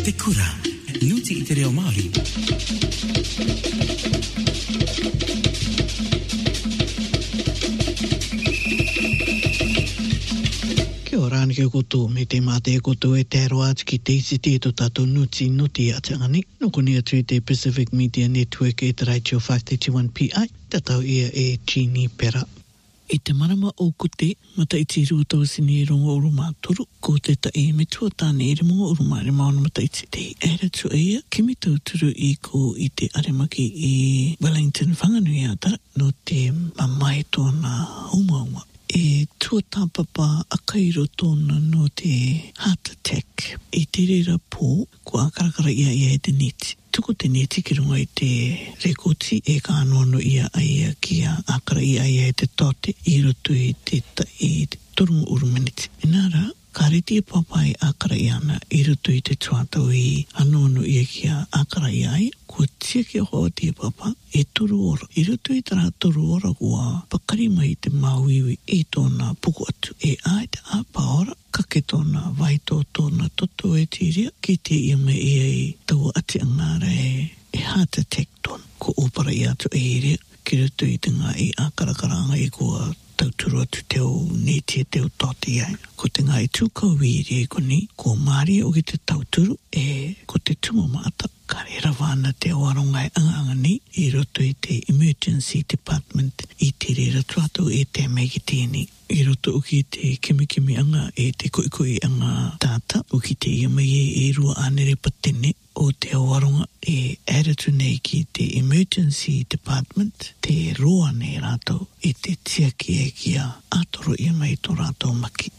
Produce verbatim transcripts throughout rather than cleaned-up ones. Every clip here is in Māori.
Te kura, nuti i te reo Māori. Kia ora ni ke koto me te mate koto e te aroa ki te isi te to tato nuti nuti a te angani. Noko ni atu te Pacific Media Network e te Raichio five thirty-one P I. Tatau ia e Jeannie Pera. I te marama o kute, mata i te rūtau sini e rongo uru mātoru, ko te ta e me tua tāne e remongo uru maare maona mata i te te ere tu eia, ki mi tauturu i ko i te aremaki i Wellington whanganui a tara, no te mamai tōna umaunga. E tua tāpapa a kairo tōna no te heart attack, i te reira pō, ko a karakara ia ia e te neti. Tuku te neti ki runga i te rekoti e ka anoano ia aia ki a akara ia ia e te tote i roto i te ta i te torungu uru miniti. Inara, ka reti e papai akara i ana i roto i te tuatau i anoano ia ki a akara ia ai, ko tia ki ho te papa e turu ora. I roto i tara turu ora kua pakari mai te mauiwi i tōna puku atu e ai te apa ora. Ka ke tōna waito tōna toto e tiria ki te ia me ia i tau ati angara e, e heart attack tōna. Ko opara i atu e iria ki roto i te ngā i ākarakaranga i kua tauturu atu teo neti e teo toti ai. Ko te ngā i tūkau wiri e koni, ko Māori o ki te tauturu e ko te tumu māta. Ka rera wāna te warongai anga ni i roto i te Emergency Department i te rera tuatu e te mei ki tēni. I roto uki te kimi kimi anga e te koi koi anga tāta, uki te ia mai e e rua anere patene o te waronga e aratu nei ki te Emergency Department, te roa nei rato e te tiaki e kia atoro ia mai tō rato maki.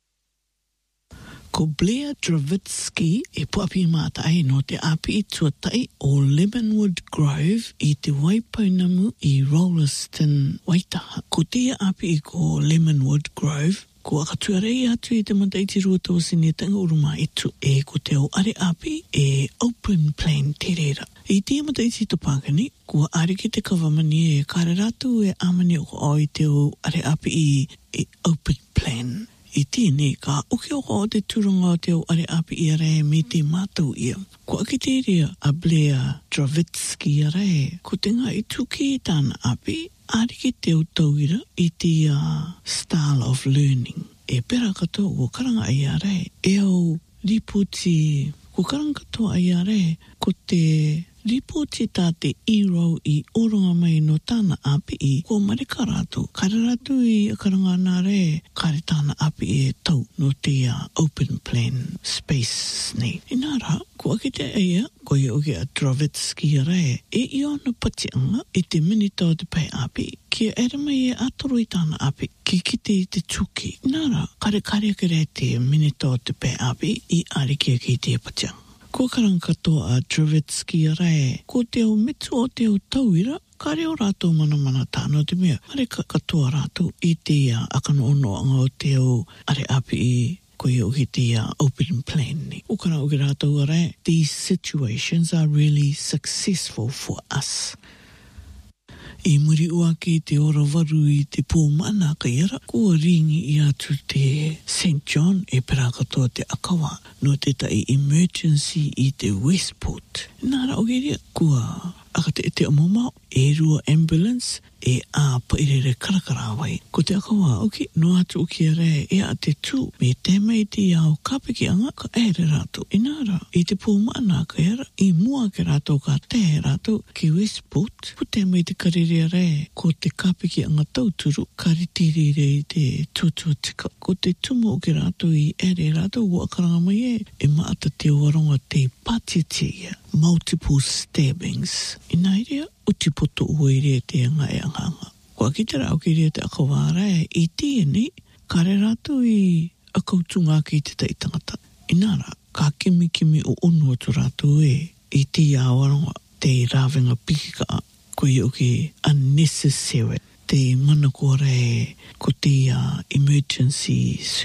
Ko Blair Dravitsky e puapi māta ai no te api i tuatai o Lemonwood Grove i te Waipounamu i Rolleston, Waitaha. Ko te api i ko Lemonwood Grove, ko akatuarei atu i te mata i te ruatau sini tanga uruma itu e ko te o are api e Open Plain te reira. I te mata i te topakani, ko are ki te kawamani e kare ratu e amani o ko o i te o are api i, i Open Plain. I tēnei ka uke o o te turanga o te o are api i arae me te mātou ia. Ko aki te rea a Blair Dravitsky arae, ko te ngā i tuki i tāna api, ariki te o tauira i te uh, style of learning. E pera katoa ko karanga ai arae, e au ripoti, ko karanga katoa ai arae, ko te ripoti tā te iro i oronga mai no tāna api i ko marika rātou. Kare rātou i a karanga nā re, kare tāna api e tau no te uh, Open Plain Space nei. Inara, ko ake te eia, ko i oge a Dravitsky re, e i ona patianga i te minita o te pai api, ki ere mai e atoro i tāna api, ki kite i te tuki. Inara, kare kare kere te minita o te pai api, i ariki ki te patianga. Ko karanga katoa a Dravitsky rai, ko te o metu o te o tauira, ka reo rātou mana mana tāno te mea. Are ka katoa rātou i te uh, akano ono anga o te o are api i ko i o ki te uh, Open Plain ni. O kana o ki rātou rai, these situations are really successful for us. I muri ua ki te ora waru i te pōmana ka iara, kua ringi i atu te Saint John e pera katoa te akawa no te tai emergency i te Westport. Nara o geria, kua akate e te amomao, e rua ambulance, e a pairere karakara wai. Ko te akawa, oki, no atu uki a re, e a te tū, me te mei te au kapiki anga, ka ere rato. Inara, i te pōmana ka era, i mua ke rato ka te rato, ki Westport, ko te mei te karere re, ko te kapiki anga tauturu, ka ritiri re i te tūtua tika. Ko te tumo o ke rato i ere rato, ua karanga mai e, e maata te waronga te patitia, multiple stabbings. Inairia, utipoto uoirea te anga e anganga. Kua ki te rao ki rea te akawara e, i tēnei, kare rato i a kautunga ki te taitangata. Inara, ka kimi kimi o onu atu rato e, i te awaronga, te rāwenga pikika, ko i o ki unnecessary, te mana kore, ko te uh, emergency